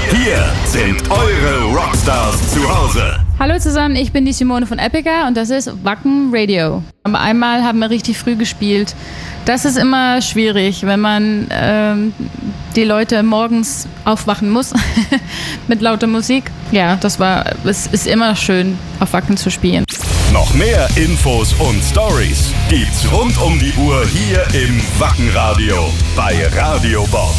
Hier sind eure Rockstars zu Hause. Hallo zusammen, ich bin die Simone von Epica und das ist Wacken Radio. Aber einmal haben wir richtig früh gespielt. Das ist immer schwierig, wenn man die Leute morgens aufwachen muss mit lauter Musik. Ja, es ist immer schön, auf Wacken zu spielen. Noch mehr Infos und Stories gibt's rund um die Uhr hier im Wacken Radio bei Radio Bob.